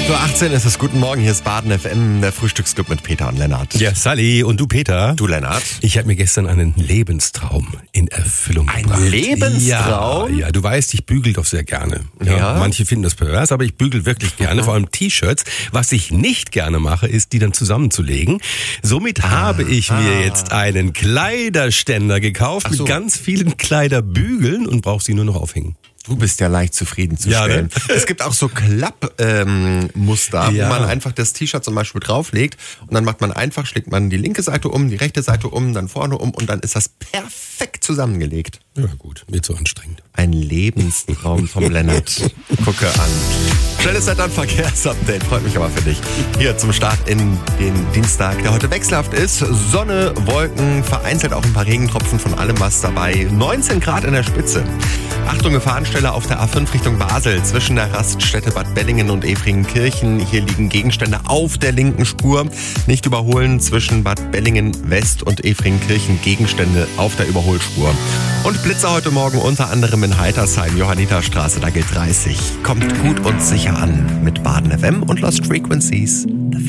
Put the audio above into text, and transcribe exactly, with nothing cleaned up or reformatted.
acht Uhr achtzehn ist es. Guten Morgen, hier ist Baden F M, der Frühstücksclub mit Peter und Lennart. Ja, Sally. Und du, Peter? Du, Lennart? Ich habe mir gestern einen Lebenstraum in Erfüllung Ein gebracht. Lebenstraum? Ja, ja, du weißt, ich bügel doch sehr gerne. Ja, Ja. Manche finden das pervers, aber ich bügel wirklich gerne, vor allem T-Shirts. Was ich nicht gerne mache, ist, die dann zusammenzulegen. Somit ah, habe ich ah. mir jetzt einen Kleiderständer gekauft so. mit ganz vielen Kleiderbügeln und brauche sie nur noch aufhängen. Du bist ja leicht zufriedenzustellen. Ja, ne? Es gibt auch so Klappmuster, ähm, Muster, Ja. wo man einfach das T-Shirt zum Beispiel drauflegt und dann macht man einfach, schlägt man die linke Seite um, die rechte Seite um, dann vorne um und dann ist das perfekt zusammengelegt. Ja gut, mir zu anstrengend. Ein Lebenstraum vom Lennart. Gucke an. Schnelles Wetter- und Verkehrsupdate, freut mich aber für dich. Hier zum Start in den Dienstag, der heute wechselhaft ist. Sonne, Wolken, vereinzelt auch ein paar Regentropfen, von allem was dabei. neunzehn Grad in der Spitze. Achtung, Gefahrenstelle auf der A fünf Richtung Basel zwischen der Raststätte Bad Bellingen und Efringenkirchen. Hier liegen Gegenstände auf der linken Spur. Nicht überholen zwischen Bad Bellingen West und Efringenkirchen. Gegenstände auf der Überholspur. Und Blitzer heute Morgen unter anderem in Heitersheim, Johanniterstraße, da gilt dreißig. Kommt gut und sicher an mit Baden F M und Lost Frequencies.